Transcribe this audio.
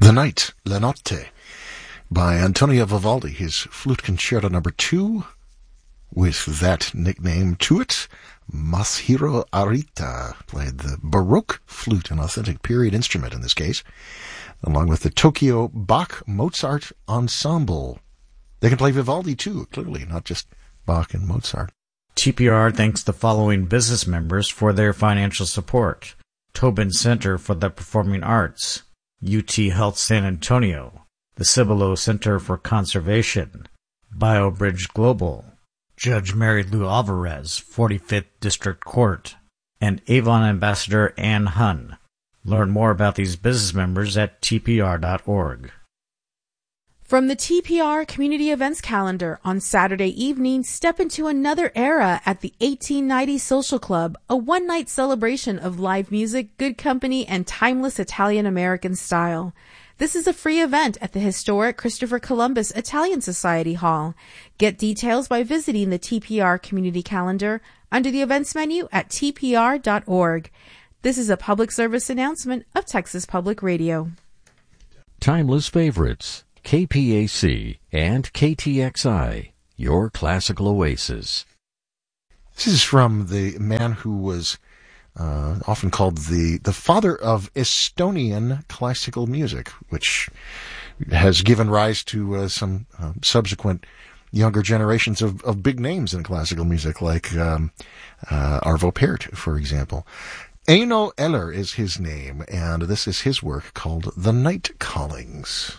The Night, La Notte, by Antonio Vivaldi, his Flute Concerto No. 2, with that nickname to it. Masahiro Arita played the Baroque flute, an authentic period instrument in this case, along with the Tokyo Bach Mozart Ensemble. They can play Vivaldi too, clearly, not just Bach and Mozart. TPR thanks the following business members for their financial support: Tobin Center for the Performing Arts, UT Health San Antonio, the Cibolo Center for Conservation, BioBridge Global, Judge Mary Lou Alvarez, 45th District Court, and Avon Ambassador Ann Hun. Learn more about these business members at tpr.org. From the TPR Community Events Calendar, on Saturday evening, step into another era at the 1890 Social Club, a one-night celebration of live music, good company, and timeless Italian-American style. This is a free event at the historic Christopher Columbus Italian Society Hall. Get details by visiting the TPR Community Calendar under the events menu at tpr.org. This is a public service announcement of Texas Public Radio. Timeless Favorites, KPAC and KTXI, your classical oasis. This is from the man who was often called the father of Estonian classical music, which has given rise to some subsequent younger generations of big names in classical music, like Arvo Pärt, for example. Eino Eller is his name, and this is his work called The Night Callings.